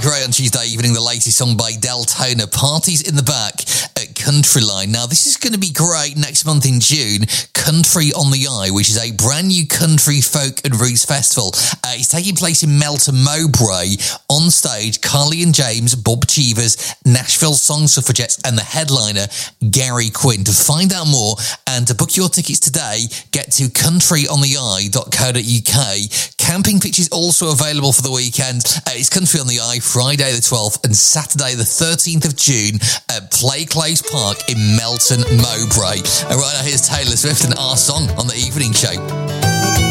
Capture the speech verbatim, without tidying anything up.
great on Tuesday evening, the latest song by Deltona, Parties in the Back at Countryline. Now, this is going to be great next month in June. Country on the Eye, which is a brand new country, folk and roots festival. Uh, it's taking place in Melton Mowbray. On stage, Carly and James, Bob Cheevers, Nashville Song Suffragettes, and the headliner, Gary Quinn. To find out more and to book your tickets today, get to country on the eye dot co dot uk. Camping pitches also available for the weekend. Uh, it's Country on the Eye, Friday the twelfth and Saturday the thirteenth of June at Play Close Park in Melton Mowbray. And right now, here's Taylor Swift and Our Song on the Evening Show.